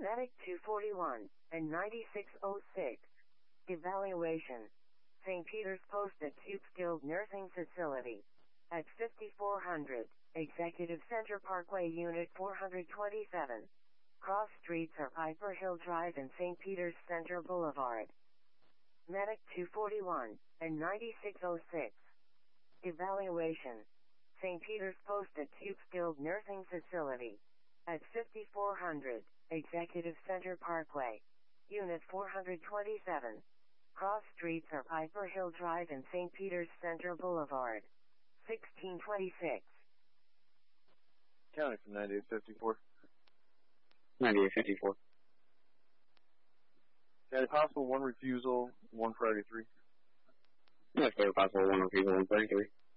Medic 241 and 9606. Evaluation. St. Peter's Post Acute Skilled Nursing Facility. At 5400, Executive Center Parkway, Unit 427. Cross streets are Piper Hill Drive and St. Peter's Center Boulevard. Medic 241 and 9606. Evaluation. St. Peter's Post Acute Skilled Nursing Facility. At 5400, Executive Center Parkway, Unit 427. Cross streets are Piper Hill Drive and St. Peter's Center Boulevard. 1626. County from 9854. 9854. County possible, 1 refusal, 1 priority 3. Yes, possible, 1 refusal, 1 priority 3.